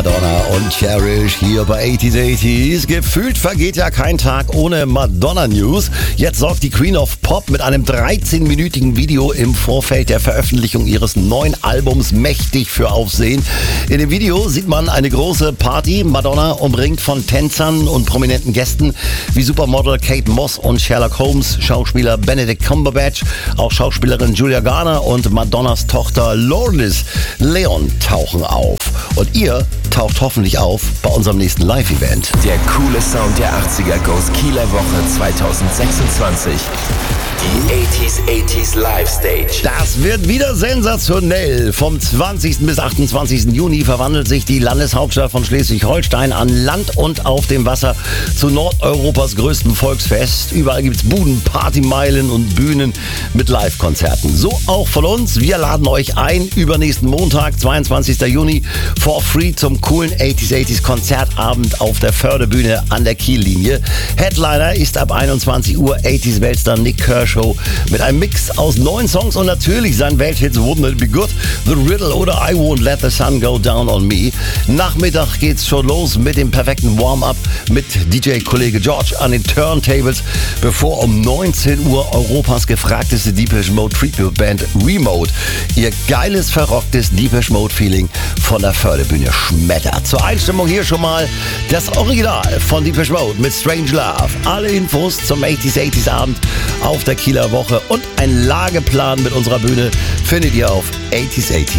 Madonna und Cherish hier bei 80s. Gefühlt vergeht ja kein Tag ohne Madonna-News. Jetzt sorgt die Queen of Pop mit einem 13-minütigen Video im Vorfeld der Veröffentlichung ihres neuen Albums mächtig für Aufsehen. In dem Video sieht man eine große Party. Madonna umringt von Tänzern und prominenten Gästen wie Supermodel Kate Moss und Sherlock Holmes, Schauspieler Benedict Cumberbatch, auch Schauspielerin Julia Garner und Madonnas Tochter Lourdes Leon tauchen auf. Und ihr taucht hoffentlich auf bei unserem nächsten Live-Event. Der coole Sound der 80er Goes Kieler Woche 2026. Die 80s Live Stage. Das wird wieder sensationell. Vom 20. bis 28. Juni verwandelt sich die Landeshauptstadt von Schleswig-Holstein an Land und auf dem Wasser zu Nordeuropas größtem Volksfest. Überall gibt's Buden, Partymeilen und Bühnen mit Live-Konzerten. So auch von uns. Wir laden euch ein, übernächsten Montag, 22. Juni, for free zum coolen 80s Konzertabend auf der Förderbühne an der Kiellinie. Headliner ist ab 21 Uhr 80s-Weltstar Nick Kershaw mit einem Mix aus 9 Songs und natürlich seinen Welthits Wouldn't It Be Good, The Riddle oder I Won't Let the Sun Go Down on Me. Nachmittag geht's schon los mit dem perfekten Warm-up mit DJ-Kollege George an den Turntables, bevor um 19 Uhr Europas gefragteste Depeche Mode Tribute Band Remote ihr geiles, verrocktes Depeche Mode Feeling von der Förderbühne schmettert. Zur Einstimmung hier schon mal das Original von Depeche Mode mit Strange Love. Alle Infos zum 80s Abend auf der Kieler Woche und ein Lageplan mit unserer Bühne findet ihr auf 80s80.de.